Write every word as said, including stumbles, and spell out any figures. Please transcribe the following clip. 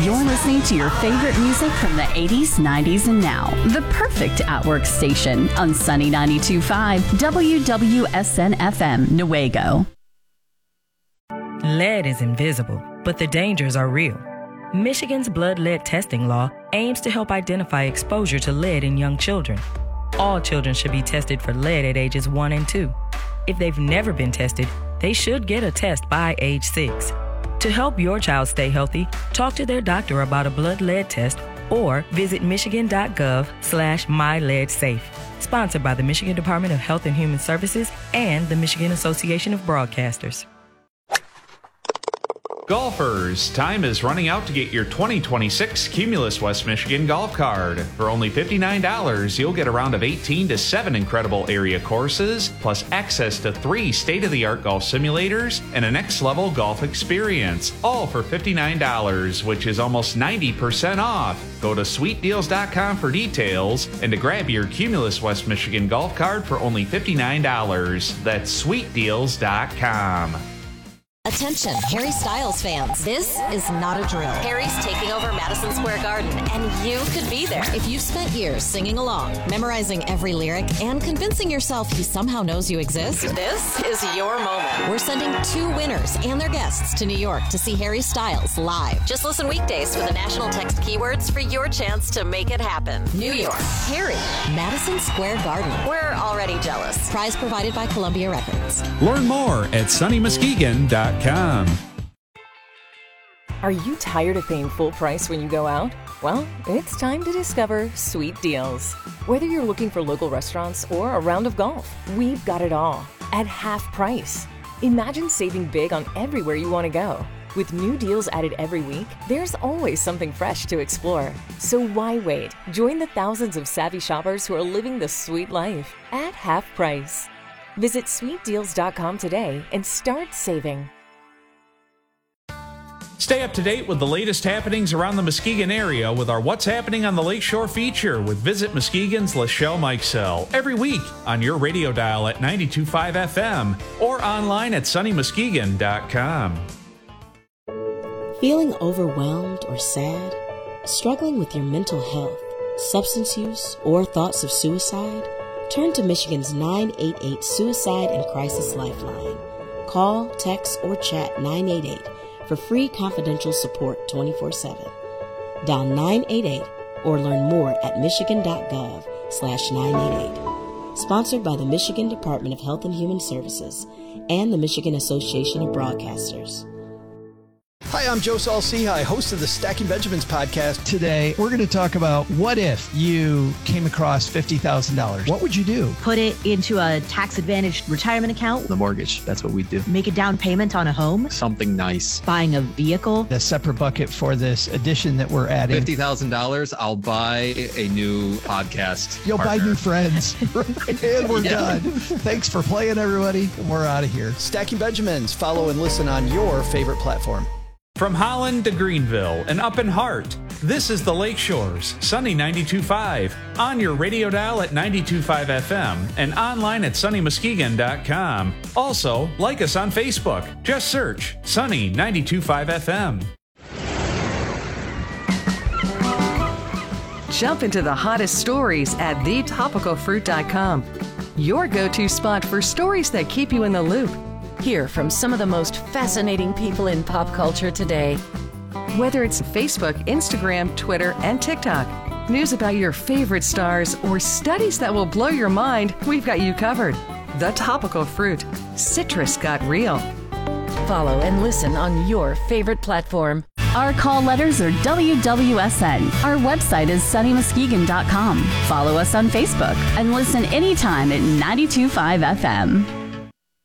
You're listening to your favorite music from the eighties, nineties, and now. The perfect at-work station on Sunny ninety-two point five W W S N F M, Newaygo. Lead is invisible, but the dangers are real. Michigan's blood lead testing law aims to help identify exposure to lead in young children. All children should be tested for lead at ages one and two. If they've never been tested, they should get a test by age six. To help your child stay healthy, talk to their doctor about a blood lead test or visit michigan.gov slash myleadsafe. Sponsored by the Michigan Department of Health and Human Services and the Michigan Association of Broadcasters. Golfers, time is running out to get your twenty twenty-six Cumulus West Michigan golf card. For only fifty-nine dollars, you'll get a round of eighteen to seven incredible area courses, plus access to three state-of-the-art golf simulators and a next-level golf experience. All for fifty-nine dollars, which is almost ninety percent off. Go to sweet deals dot com for details and to grab your Cumulus West Michigan golf card for only fifty-nine dollars. That's sweet deals dot com. Attention, Harry Styles fans. This is not a drill. Harry's taking over Madison Square Garden, and you could be there. If you've spent years singing along, memorizing every lyric, and convincing yourself he somehow knows you exist, this is your moment. We're sending two winners and their guests to New York to see Harry Styles live. Just listen weekdays for the national text keywords for your chance to make it happen. New York, Harry, Madison Square Garden. We're already jealous. Prize provided by Columbia Records. Learn more at sunny muskegon dot com. Are you tired of paying full price when you go out? Well, it's time to discover Sweet Deals. Whether you're looking for local restaurants or a round of golf, we've got it all at half price. Imagine saving big on everywhere you want to go. With new deals added every week, there's always something fresh to explore. So why wait? Join the thousands of savvy shoppers who are living the sweet life at half price. Visit sweet deals dot com today and start saving. Stay up to date with the latest happenings around the Muskegon area with our What's Happening on the Lakeshore feature with Visit Muskegon's Lachelle Mikesell every week on your radio dial at ninety-two point five F M or online at sunny muskegon dot com. Feeling overwhelmed or sad? Struggling with your mental health, substance use, or thoughts of suicide? Turn to Michigan's nine eight eight Suicide and Crisis Lifeline. Call, text, or chat nine eight eight for free confidential support twenty-four seven. Dial nine eight eight or learn more at michigan.gov slash 988. Sponsored by the Michigan Department of Health and Human Services and the Michigan Association of Broadcasters. Hi, I'm Joe Saul-Sehy, host of the Stacking Benjamins podcast. Today, we're going to talk about what if you came across fifty thousand dollars. What would you do? Put it into a tax-advantaged retirement account. The mortgage, that's what we do. Make a down payment on a home. Something nice. Buying a vehicle. A separate bucket for this addition that we're adding. fifty thousand dollars, I'll buy a new podcast You'll partner. buy new friends. And we're yeah. done. Thanks for playing, everybody. We're out of here. Stacking Benjamins. Follow and listen on your favorite platform. From Holland to Greenville and up in Hart, this is the Lakeshores, Sunny ninety-two point five, on your radio dial at ninety-two point five F M and online at sunny muskegon dot com. Also, like us on Facebook. Just search Sunny ninety-two point five F M. Jump into the hottest stories at the topical fruit dot com, your go-to spot for stories that keep you in the loop. Hear from some of the most fascinating people in pop culture today. Whether it's Facebook, Instagram, Twitter, and TikTok, news about your favorite stars, or studies that will blow your mind, we've got you covered. The Topical Fruit. Citrus got real. Follow and listen on your favorite platform. Our call letters are W W S N. Our website is sunny muskegon dot com. Follow us on Facebook and listen anytime at ninety-two point five F M.